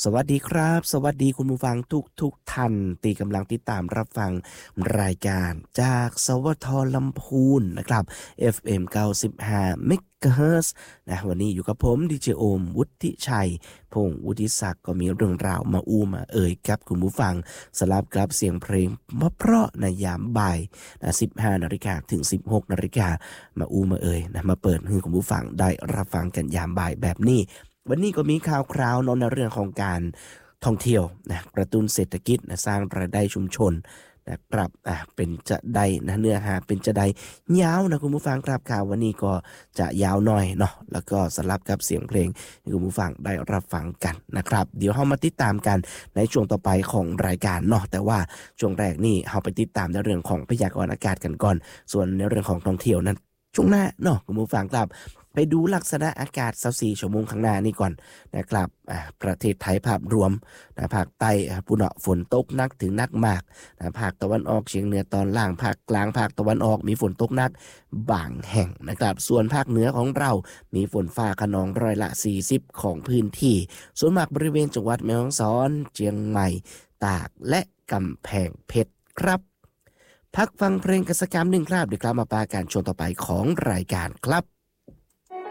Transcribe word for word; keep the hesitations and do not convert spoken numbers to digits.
สวัสดีครับสวัสดีคุณผู้ฟังทุกทุกท่านตีกำลังติดตามรับฟังรายการจากสวทลำพูนนะครับ เอฟ เอ็ม เก้าสิบห้า เมกะเฮิรตซ์นะวันนี้อยู่กับผมดีเจโอมวุฒิชัยพงษ์วุฒิศักดิ์ก็มีเรื่องราวมาอู้มาเอ่ยกับคุณผู้ฟังสลับกับเสียงเพลงเพราะในยามบ่ายนะสิบห้านาฬิกาถึงสิบหกนาฬิกามาอู้มาเอ่ยนะมาเปิดให้คุณผู้ฟังได้รับฟังกันยามบ่ายแบบนี้วันนี้ก็มีข่าวคราวนในเรื่องของการท่องเที่ยวนะกระตุ้นเศรษฐกิจนะสร้างรายได้ชุมชนนะครับอ่ะเป็นจะได้นะเนื้อหาเป็นจะได้ยาวนะคุณผู้ฟังครับข่าววันนี้ก็จะยาวหน่อยเนาะแล้วก็สลับกับเสียงเพลงให้คุณผู้ฟังได้รับฟังกันนะครับเดี๋ยวเรามาติดตามกันในช่วงต่อไปของรายการเนาะแต่ว่าช่วงแรกนี่เราไปติดตามในเรื่องของพยากรณ์อากาศกันก่อนส่วนในเรื่องของท่องเที่ยวนั้นช่วงหน้าเนาะคุณผู้ฟังครับไปดูลักษณะอากาศยี่สิบสี่ชั่วโมงข้างหน้านี่ก่อนนะครับประเทศไทยภาพรวมนะภาคใต้ปุ่นฝนตกหนักถึงหนักมากนะภาคตะวันออกเฉียงเหนือตอนล่างภาคกลางภาคตะวันออกมีฝนตกหนักบางแห่งนะครับส่วนภาคเหนือของเรามีฝนฟ้าคะนองร้อยละสี่สิบของพื้นที่ส่วนมากบริเวณจังหวัดแม่ฮ่องสอนเชียงใหม่ตากและกำแพงเพชรครับพักฟังเพลงกสิกรรมหนึ่งครับเดี๋ยวกลับมาปาการชวนต่อไปของรายการครับ